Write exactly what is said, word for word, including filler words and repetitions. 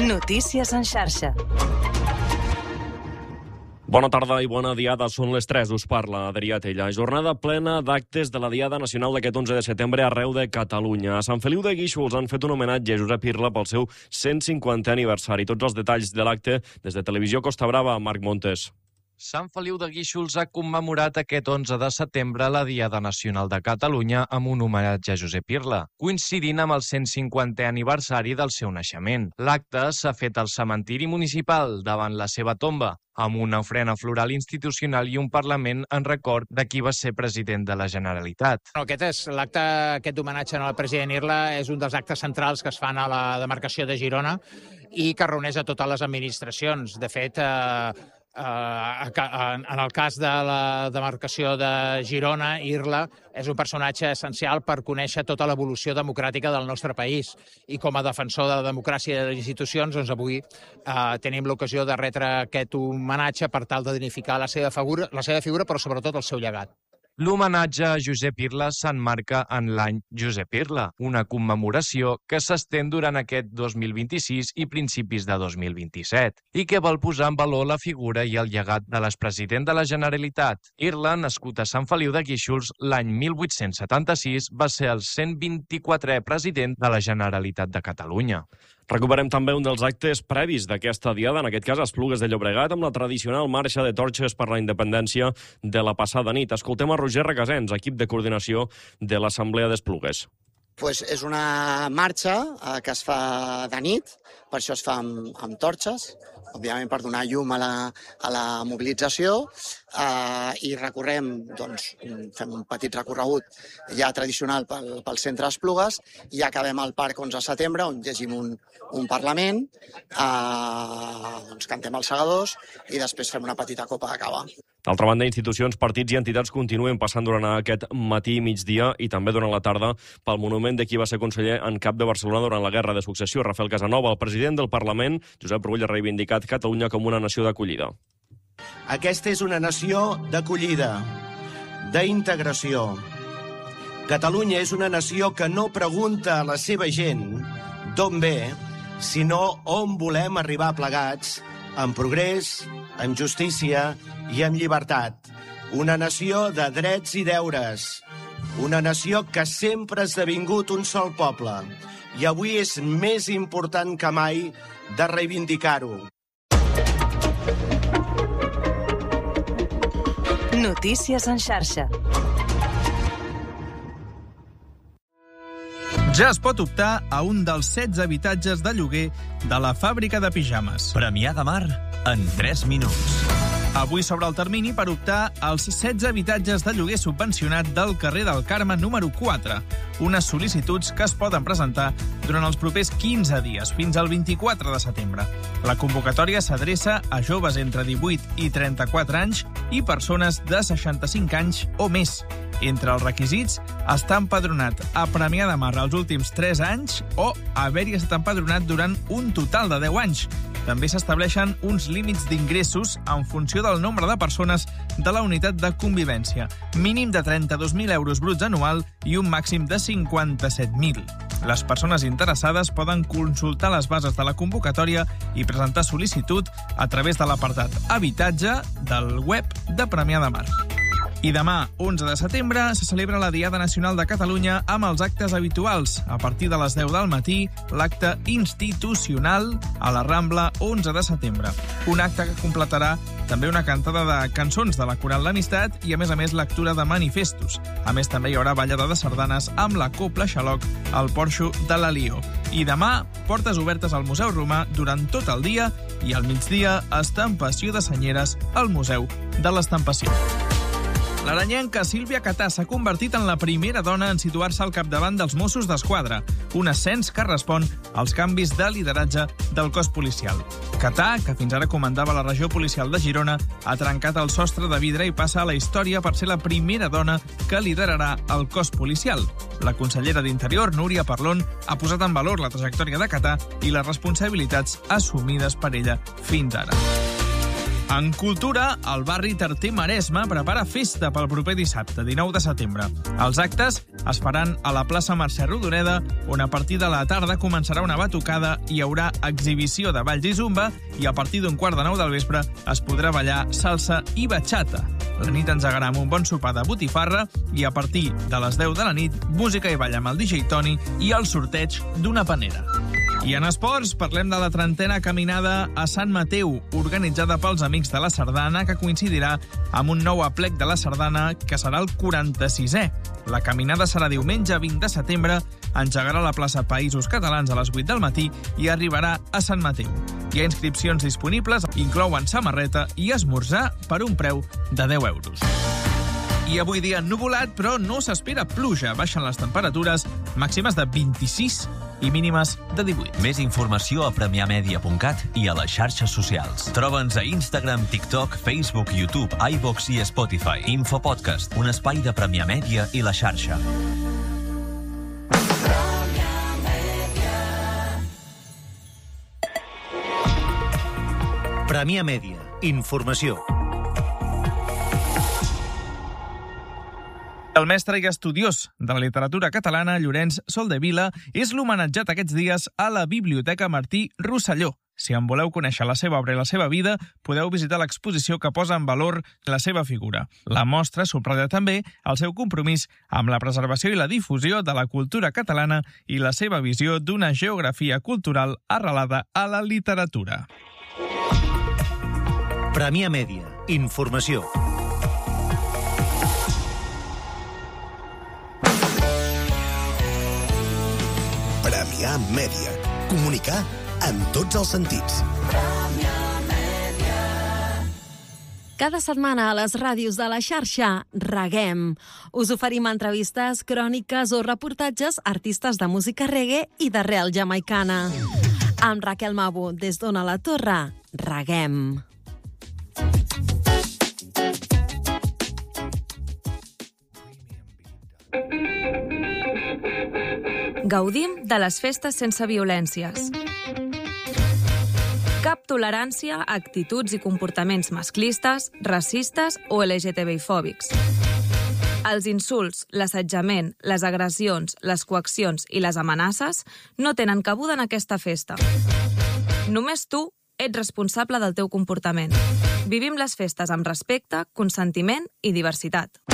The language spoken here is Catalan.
Notícies en xarxa. Bona tarda i bona diada, són les tres, us parla Adrià Tella. Jornada plena d'actes de la Diada Nacional d'aquest onze de setembre arreu de Catalunya. A Sant Feliu de Guíxols han fet un homenatge a Josep Irla pel seu cent cinquantè aniversari. Tots els detalls de l'acte des de Televisió Costa Brava, Marc Montes. Sant Feliu de Guíxols ha commemorat aquest onze de setembre la Diada Nacional de Catalunya amb un homenatge a Josep Irla, coincidint amb el cent cinquantè aniversari del seu naixement. L'acte s'ha fet al cementiri municipal davant la seva tomba, amb una ofrena floral institucional i un Parlament en record de qui va ser president de la Generalitat. Aquest és l'acte, aquest homenatge al president Irla és un dels actes centrals que es fan a la demarcació de Girona i que reuneix a totes les administracions. De fet, eh, Uh, en el cas de la demarcació de Girona, Irla és un personatge essencial per conèixer tota l'evolució democràtica del nostre país i com a defensor de la democràcia i de les institucions, doncs avui uh, tenim l'ocasió de retre aquest homenatge per tal de dignificar la seva figura, la seva figura, però sobretot el seu llegat. L'homenatge a Josep Irla s'emmarca en l'any Josep Irla, una commemoració que s'estén durant aquest dos mil vint-i-sis i principis de dos mil vint-i-set, i que vol posar en valor la figura i el llegat de l'expresident de la Generalitat. Irla, nascut a Sant Feliu de Guíxols l'any mil vuit-cents setanta-sis, va ser el cent vint-i-quatrè president de la Generalitat de Catalunya. Recuperem també un dels actes previs d'aquesta diada, en aquest cas a Esplugues de Llobregat, amb la tradicional marxa de torxes per la independència de la passada nit. Escoltem a Roger Requesens, equip de coordinació de l'Assemblea d'Esplugues. Pues és una marxa eh, que es fa de nit, per això es fa amb, amb torxes, òbviament per donar llum a la, a la mobilització, eh, i recorrem, doncs, fem un petit recorregut ja tradicional pel, pel centre d'Esplugues i acabem al Parc onze de setembre, on llegim un, un Parlament, eh, doncs cantem els segadors i després fem una petita copa de cava. D'altra banda, institucions, partits i entitats continuen passant durant aquest matí i migdia i també durant la tarda pel monument de qui va ser conseller en cap de Barcelona durant la Guerra de Successió, Rafael Casanova. El president del Parlament, Josep Rull, ha reivindicat Catalunya com una nació d'acollida. Aquesta és una nació d'acollida, d'integració. Catalunya és una nació que no pregunta a la seva gent d'on ve, sinó on volem arribar plegats, amb progrés, amb justícia i amb llibertat. Una nació de drets i deures. Una nació que sempre ha esdevingut un sol poble. I avui és més important que mai de reivindicar-ho. Notícies en xarxa. Ja es pot optar a un dels setze habitatges de lloguer de la fàbrica de pijames. Premià de Mar en tres minuts. Avui s'obre el termini per optar als setze habitatges de lloguer subvencionat del carrer del Carme número quatre. Unes sol·licituds que es poden presentar durant els propers quinze dies, fins al vint-i-quatre de setembre. La convocatòria s'adreça a joves entre divuit i trenta-quatre anys i persones de seixanta-cinc anys o més. Entre els requisits, estar empadronat a Premià de Mar els últims tres anys o haver-hi estat empadronat durant un total de deu anys. També s'estableixen uns límits d'ingressos en funció del nombre de persones de la unitat de convivència, mínim de trenta-dos mil euros bruts anual i un màxim de cinquanta-set mil. Les persones interessades poden consultar les bases de la convocatòria i presentar sol·licitud a través de l'apartat Habitatge del web de Premià de Mar. I demà, onze de setembre, se celebra la Diada Nacional de Catalunya amb els actes habituals. A partir de les deu del matí, l'acte institucional a la Rambla onze de setembre. Un acte que completarà també una cantada de cançons de la Coral L'Amistat i, a més a més, lectura de manifestos. A més, també hi haurà ballada de sardanes amb la Copla Xaloc al porxo de la Lió. I demà, portes obertes al Museu Romà durant tot el dia i al migdia, estampació de senyeres al Museu de l'Estampació. L'aranyenca Sílvia Catà s'ha convertit en la primera dona en situar-se al capdavant dels Mossos d'Esquadra, un ascens que respon als canvis de lideratge del cos policial. Catà, que fins ara comandava la regió policial de Girona, ha trencat el sostre de vidre i passa a la història per ser la primera dona que liderarà el cos policial. La consellera d'Interior, Núria Parlon, ha posat en valor la trajectòria de Catà i les responsabilitats assumides per ella fins ara. En cultura, el barri Tarter Maresme prepara festa pel proper dissabte, dinou de setembre. Els actes es faran a la plaça Mercè Rodoreda, on a partir de la tarda començarà una batucada, hi haurà exhibició de balls i zumba i a partir d'un quart de nou del vespre es podrà ballar salsa i bachata. La nit engegarà amb un bon sopar de botifarra i a partir de les deu de la nit, música i ball amb el D J Toni i el sorteig d'una panera. I en esports, parlem de la trentena caminada a Sant Mateu, organitzada pels Amics de la Sardana, que coincidirà amb un nou aplec de la Sardana, que serà el quaranta-sisè. La caminada serà diumenge vint de setembre, engegarà a la plaça Països Catalans a les vuit del matí i arribarà a Sant Mateu. Hi ha inscripcions disponibles, inclouen samarreta i esmorzar per un preu de deu euros. I avui dia ennuvolat, però no s'espera pluja. Baixen les temperatures màximes de vint-i-sis i mínimes de divuit. Més informació a premiamedia punt cat i a les xarxes socials. Troba'ns a Instagram, TikTok, Facebook, YouTube, iVox i Spotify. Infopodcast, un espai de Premià Mèdia i la xarxa. Premià Mèdia. Informació. El mestre i estudiós de la literatura catalana, Llorenç Soldevila, és l'homenatjat aquests dies a la Biblioteca Martí Rosselló. Si en voleu conèixer la seva obra i la seva vida, podeu visitar l'exposició que posa en valor la seva figura. La mostra subratlla també el seu compromís amb la preservació i la difusió de la cultura catalana i la seva visió d'una geografia cultural arrelada a la literatura. Premià Mèdia. Informació. Premià Mèdia. Comunicar en tots els sentits. Cada setmana a les ràdios de la xarxa Reguem. Us oferim entrevistes, cròniques o reportatges a artistes de música reggae i d'arrel jamaicana. Amb Raquel Mabo, des d'Ona la Torre, Reguem. Gaudim de les festes sense violències. Cap tolerància a actituds i comportaments masclistes, racistes o L G T B I fòbics. Els insults, l'assetjament, les agressions, les coaccions i les amenaces no tenen cabuda en aquesta festa. Només tu ets responsable del teu comportament. Vivim les festes amb respecte, consentiment i diversitat.